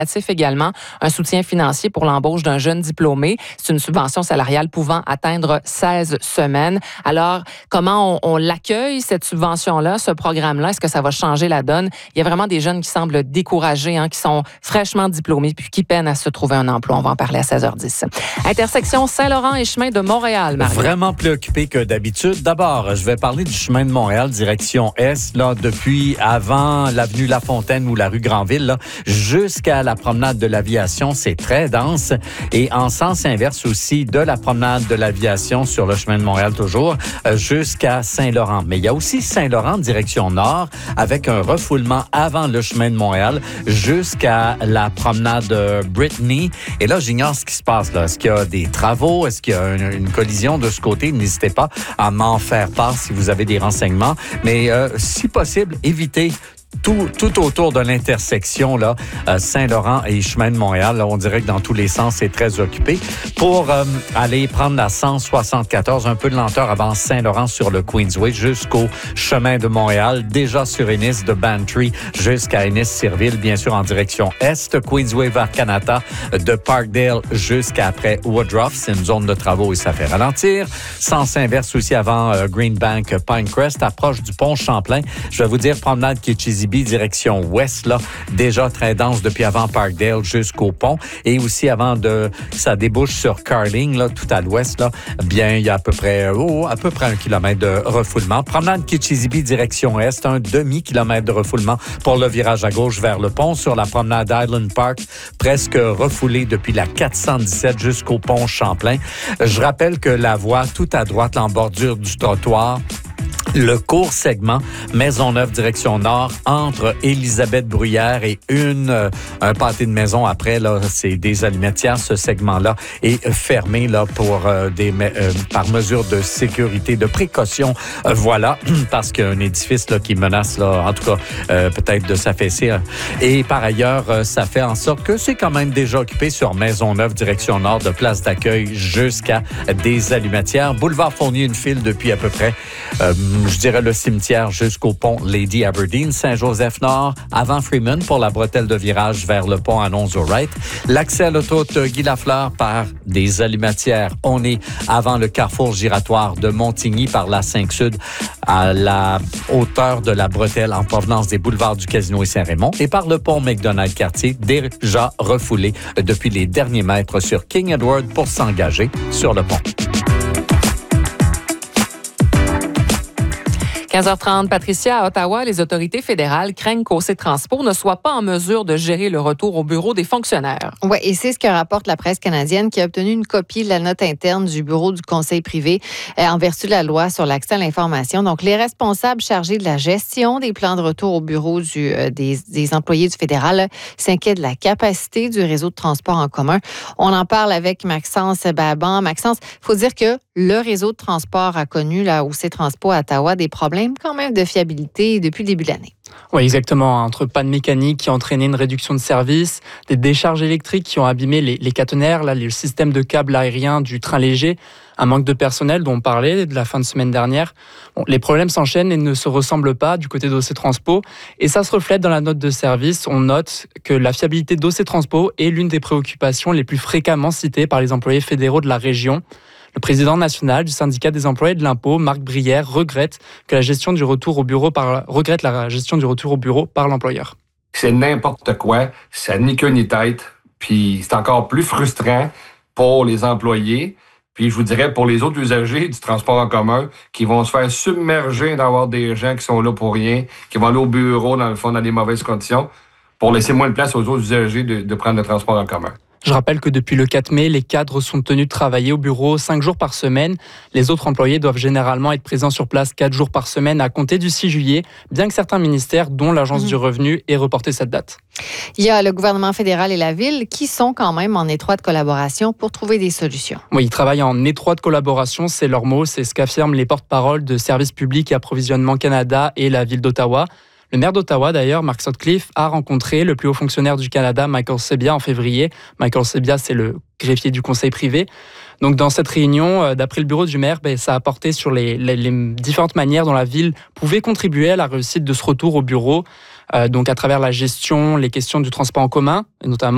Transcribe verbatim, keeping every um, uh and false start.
également un soutien financier pour l'embauche d'un jeune diplômé. C'est une subvention salariale pouvant atteindre seize semaines. Alors, comment on, on l'accueille, cette subvention-là, ce programme-là? Est-ce que ça va changer la donne? Il y a vraiment des jeunes qui semblent découragés, hein, qui sont fraîchement diplômés puis qui peinent à se trouver un emploi. On va en parler à seize heures dix. Intersection Saint-Laurent et chemin de Montréal, Marie. Vraiment plus occupé que d'habitude. D'abord, je vais parler du chemin de Montréal, direction Est, là, depuis avant l'avenue Lafontaine ou la rue Granville, là, jusqu'à la promenade de l'Aviation. C'est très dense. Et en sens inverse aussi, de la promenade de l'Aviation sur le chemin de Montréal toujours, euh, jusqu'à Saint-Laurent. Mais il y a aussi Saint-Laurent, direction Nord, avec un refoulement avant le chemin de Montréal jusqu'à la promenade euh, Brittany. Et là, j'ignore ce qui se passe là. Est-ce qu'il y a des travaux? Est-ce qu'il y a une, une collision de ce côté? N'hésitez pas à m'en faire part si vous avez des renseignements. Mais euh, si possible, évitez Tout, tout autour de l'intersection là, euh, Saint-Laurent et chemin de Montréal. Là, on dirait que dans tous les sens, c'est très occupé. Pour euh, aller prendre la cent soixante-quatorze, un peu de lenteur avant Saint-Laurent sur le Queensway jusqu'au chemin de Montréal. Déjà sur Ennis de Bantry jusqu'à Ennis-Cirville, bien sûr en direction Est. Queensway vers Canada, de Parkdale jusqu'à après Woodruff. C'est une zone de travaux et ça fait ralentir. Sens inverse aussi avant euh, Greenbank, Pinecrest, approche du pont Champlain. Je vais vous dire promenade Kitchissippi, direction ouest, là, déjà très dense depuis avant Parkdale jusqu'au pont. Et aussi avant de, ça débouche sur Carling, là, tout à l'ouest, là, bien, il y a à peu près, oh, à peu près un kilomètre de refoulement. Promenade Kitchissippi, direction est, un demi-kilomètre de refoulement pour le virage à gauche vers le pont. Sur la promenade Island Park, presque refoulée depuis la quatre cent dix-sept jusqu'au pont Champlain. Je rappelle que la voie tout à droite, en bordure du trottoir, le court segment Maisonneuve direction nord entre Élisabeth Bruyère et une euh, un pâté de maison après là, c'est des alimentières. Ce segment-là est fermé là pour euh, des euh, par mesure de sécurité, de précaution. Euh, voilà, parce qu'il y a un édifice là qui menace là, en tout cas euh, peut-être de s'affaisser. Hein. Et par ailleurs, euh, ça fait en sorte que c'est quand même déjà occupé sur Maisonneuve direction nord de place d'accueil jusqu'à des alimentières. Boulevard Fournier, une file depuis à peu près euh, je dirais le cimetière jusqu'au pont Lady Aberdeen, Saint-Joseph-Nord, avant Freeman pour la bretelle de virage vers le pont Alonzo-Wright. L'accès à l'autoroute Guy Lafleur par des alimatières. On est avant le carrefour giratoire de Montigny par la cinq Sud à la hauteur de la bretelle en provenance des boulevards du Casino et Saint-Raymond et par le pont McDonald-Cartier déjà refoulé depuis les derniers mètres sur King Edward pour s'engager sur le pont. quinze heures trente, Patricia, à Ottawa, les autorités fédérales craignent qu'O C Transpo ne soit pas en mesure de gérer le retour au bureau des fonctionnaires. Oui, et c'est ce que rapporte la presse canadienne qui a obtenu une copie de la note interne du bureau du conseil privé euh, en vertu de la loi sur l'accès à l'information. Donc, les responsables chargés de la gestion des plans de retour au bureau du, euh, des, des employés du fédéral là, s'inquiètent de la capacité du réseau de transport en commun. On en parle avec Maxence Baban. Maxence, il faut dire que le réseau de transport a connu, la O C Transpo à Ottawa, des problèmes quand même de fiabilité depuis le début de l'année. Oui, exactement. Entre panne mécanique qui a entraîné une réduction de service, des décharges électriques qui ont abîmé les, les caténaires, là, le système de câbles aériens du train léger, un manque de personnel dont on parlait de la fin de semaine dernière. Bon, les problèmes s'enchaînent et ne se ressemblent pas du côté d'O C Transpo. Et ça se reflète dans la note de service. On note que la fiabilité d'O C Transpo est l'une des préoccupations les plus fréquemment citées par les employés fédéraux de la région. Le président national du syndicat des employés de l'impôt, Marc Brière, regrette que la gestion du retour au bureau par regrette la gestion du retour au bureau par l'employeur. C'est n'importe quoi, ça ni queue ni tête, puis c'est encore plus frustrant pour les employés, puis je vous dirais pour les autres usagers du transport en commun qui vont se faire submerger d'avoir des gens qui sont là pour rien, qui vont aller au bureau dans le fond dans des mauvaises conditions, pour laisser moins de place aux autres usagers de, de prendre le transport en commun. Je rappelle que depuis le quatre mai, les cadres sont tenus de travailler au bureau cinq jours par semaine. Les autres employés doivent généralement être présents sur place quatre jours par semaine à compter du six juillet, bien que certains ministères, dont l'Agence mmh. du revenu, aient reporté cette date. Il y a le gouvernement fédéral et la ville qui sont quand même en étroite collaboration pour trouver des solutions. Oui, ils travaillent en étroite collaboration, c'est leur mot, c'est ce qu'affirment les porte-paroles de Services publics et Approvisionnement Canada et la ville d'Ottawa. Le maire d'Ottawa, d'ailleurs, Mark Sutcliffe, a rencontré le plus haut fonctionnaire du Canada, Michael Sebia, en février. Michael Sebia, c'est le greffier du conseil privé. Donc, dans cette réunion, d'après le bureau du maire, ben, ça a porté sur les, les, les différentes manières dont la ville pouvait contribuer à la réussite de ce retour au bureau. Euh, donc, à travers la gestion, les questions du transport en commun, notamment